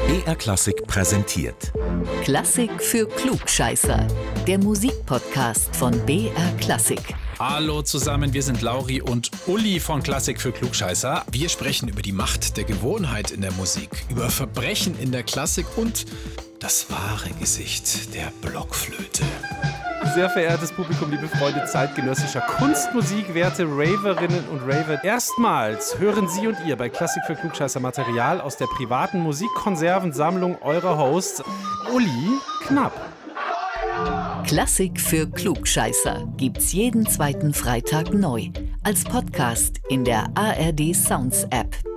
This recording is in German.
BR Klassik präsentiert. Klassik für Klugscheißer. Der Musikpodcast von BR Klassik. Hallo zusammen, wir sind Lauri und Uli von Klassik für Klugscheißer. Wir sprechen über die Macht der Gewohnheit in der Musik, über Verbrechen in der Klassik und das wahre Gesicht der Blockflöte. Sehr verehrtes Publikum, liebe Freunde zeitgenössischer Kunstmusik, werte Raverinnen und Raver. Erstmals hören Sie und ihr bei Klassik für Klugscheißer Material aus der privaten Musikkonservensammlung eurer Hosts Uli Knapp. Klassik für Klugscheißer gibt's jeden zweiten Freitag neu. Als Podcast in der ARD Sounds App.